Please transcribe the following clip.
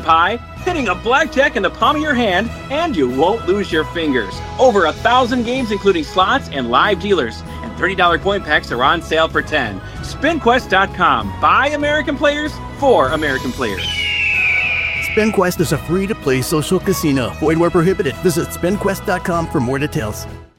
pie, hitting a blackjack in the palm of your hand, and you won't lose your fingers. Over 1,000 games including slots and live dealers, and $30 coin packs are on sale for $10. SpinQuest.com. By American players, for American players. SpinQuest is a free-to-play social casino. Void where prohibited. Visit SpinQuest.com for more details.